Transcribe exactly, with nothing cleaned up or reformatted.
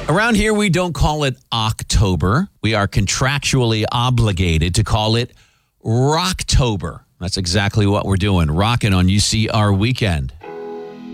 Around here, we don't call it October. We are contractually obligated to call it Rocktober. That's exactly what we're doing. Rocking on U C R Weekend.